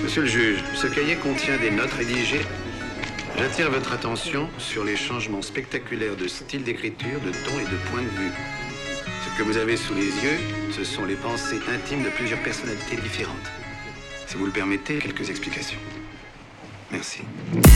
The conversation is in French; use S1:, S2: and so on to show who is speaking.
S1: Monsieur le juge, ce cahier contient des notes rédigées. J'attire votre attention sur les changements spectaculaires de style d'écriture, de ton et de point de vue. Ce que vous avez sous les yeux, ce sont les pensées intimes de plusieurs personnalités différentes. Si vous le permettez, quelques explications. Merci.